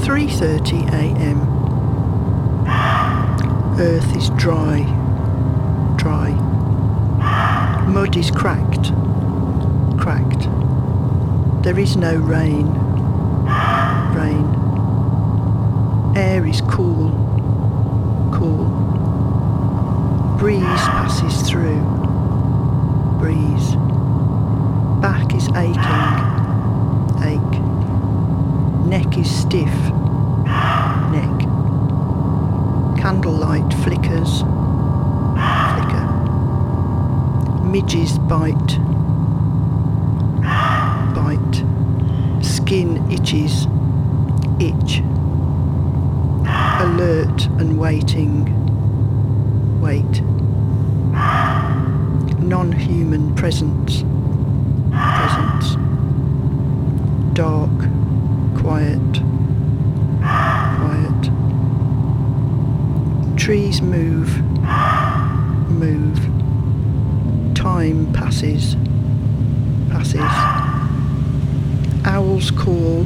3:30 a.m. Earth is dry. Mud is cracked. There is no rain. Air is cool. Breeze passes through. Back is aching. Neck is stiff. Candlelight flickers. Midges bite. Skin itches. Itch. Alert and waiting. Wait. Non-human presence. Dark. Quiet. Trees move. Time passes. Owls call.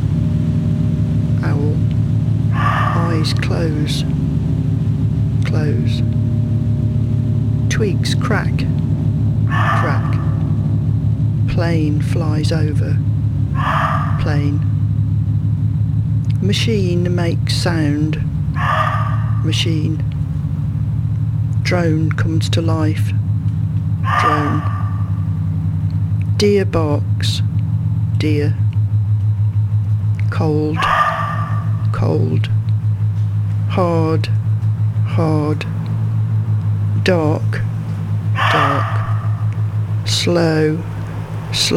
Owl. Eyes close. Twigs crack. Plane flies over. Machine makes sound. Drone comes to life. Deer barks. Cold. Hard. Dark. Slow.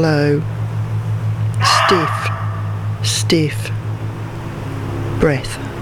Stiff. Breath.